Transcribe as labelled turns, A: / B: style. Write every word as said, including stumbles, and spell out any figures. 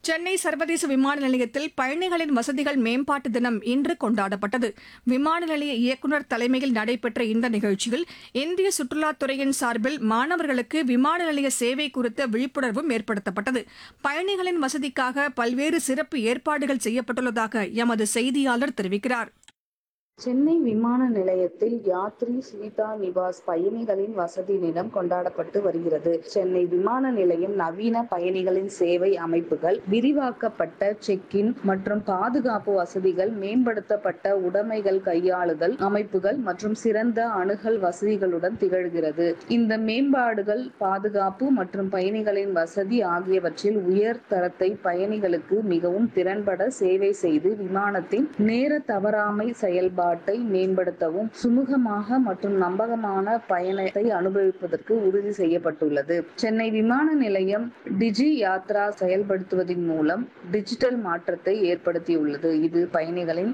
A: சென்னை சர்வதேச விமான நிலையத்தில் பயணிகளின் வசதிகள் மேம்பாட்டு தினம் இன்று கொண்டாடப்பட்டது. விமான நிலைய இயக்குநர் தலைமையில் நடைபெற்ற இந்த நிகழ்ச்சியில் இந்திய சுற்றுலாத்துறையின் சார்பில் மாணவர்களுக்கு விமான நிலைய சேவை குறித்த விழிப்புணர்வும் ஏற்படுத்தப்பட்டது. பயணிகளின் வசதிக்காக பல்வேறு சிறப்பு ஏற்பாடுகள் செய்யப்பட்டுள்ளதாக எமது செய்தியாளர் தெரிவிக்கிறார்.
B: சென்னை விமான நிலையத்தில் யாத்ரி சுவிதா நிவாஸ் பயணிகளின் வசதி தினம் கொண்டாடப்பட்டு வருகிறது. சென்னை விமான நிலையம் நவீன பயணிகளின் சேவை அமைப்புகள், விரிவாக்கப்பட்ட செக் இன் மற்றும் பாதுகாப்பு வசதிகள், மேம்படுத்தப்பட்ட உடைமைகள் கையாளுதல் அமைப்புகள் மற்றும் சிறந்த அணுகல் வசதிகளுடன் திகழ்கிறது. இந்த மேம்பாடுகள் பாதுகாப்பு மற்றும் பயணிகளின் வசதி ஆகியவற்றில் உயர் தரத்தை பயணிகளுக்கு மிகவும் திறன்பட சேவை செய்து விமானத்தின் நேர தவறாமை செயல்பாடு மேம்படுத்தவும் சுமூகமாக மற்றும் நம்பகமான பயணத்தை அனுபவிப்பதற்கு உறுதி செய்யப்பட்டுள்ளது. சென்னை விமான நிலையம் டிஜி யாத்ரா செயல்படுத்துவதன் மூலம் டிஜிட்டல் மாற்றத்தை ஏற்படுத்தியுள்ளது. இது பயணிகளின்